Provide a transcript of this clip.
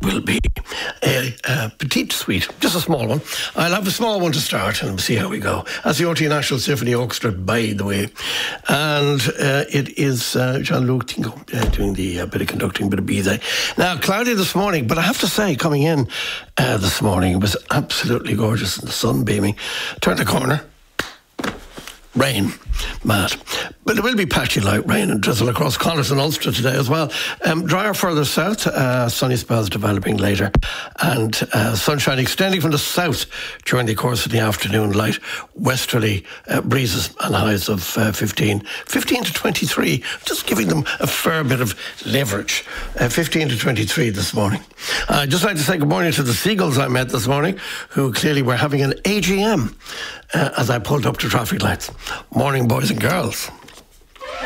will be a petite suite, just a small one. I'll have a small one to start and see how we go. That's the RTÉ National Symphony Orchestra, by the way. And it is Jean-Luc Tingo doing the bit of conducting, bit of Bizet. Now, cloudy this morning, but I have to say, coming in this morning, it was absolutely gorgeous and the sun beaming. Turn the corner. Rain, mad. But there will be patchy light rain and drizzle across Connacht and Ulster today as well. Drier further south, sunny spells developing later, and sunshine extending from the south during the course of the afternoon. Light westerly breezes and highs of 15 to 23, just giving them a fair bit of leverage. 15 to 23 this morning. I'd just like to say good morning to the seagulls I met this morning, who clearly were having an AGM as I pulled up to traffic lights. Morning, boys and girls.